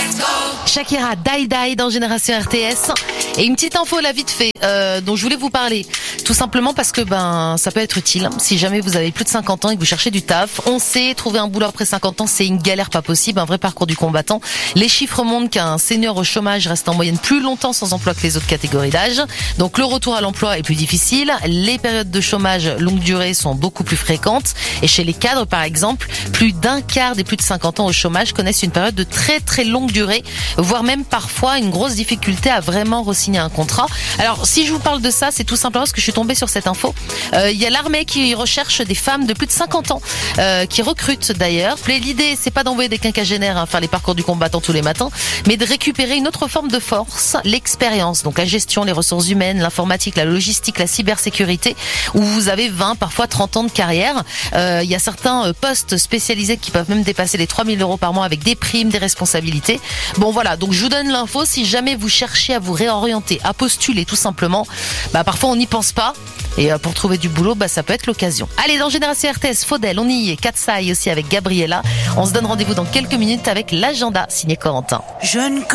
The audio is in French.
Shakira, Die Die dans Génération RTS. Et une petite info là vite fait dont je voulais vous parler. Tout simplement parce que ça peut être utile si jamais vous avez plus de 50 ans et que vous cherchez du taf. On sait, trouver un boulot après 50 ans, c'est une galère pas possible, un vrai parcours du combattant. Les chiffres montrent qu'un senior au chômage reste en moyenne plus longtemps sans emploi que les autres catégories d'âge. Donc le retour à l'emploi est plus difficile. Les périodes de chômage longue durée sont beaucoup plus fréquentes. Et chez les cadres par exemple, plus d'un quart des plus de 50 ans au chômage connaissent une période de très très longue durée, voire même parfois une grosse difficulté à vraiment re-signer un contrat. Alors si je vous parle de ça, c'est tout simplement parce que je suis tombée sur cette info. Il y a l'armée qui recherche des femmes de plus de 50 ans, qui recrutent d'ailleurs. L'idée, c'est pas d'envoyer des quinquagénaires faire les parcours du combattant tous les matins, mais de récupérer une autre forme de force, l'expérience, donc la gestion, les ressources humaines, l'informatique, la logistique, la cybersécurité, où vous avez 20, parfois 30 ans de carrière. Il y a certains postes spécialisés qui peuvent même dépasser les 3 000 € par mois avec des primes, des responsabilités. Bon voilà, donc je vous donne l'info. Si jamais vous cherchez à vous réorienter, à postuler tout simplement, parfois on n'y pense pas. Et pour trouver du boulot, ça peut être l'occasion. Allez, dans Génération RTS, Faudel, on y est. Katsai aussi avec Gabriella. On se donne rendez-vous dans quelques minutes avec l'agenda signé Corentin.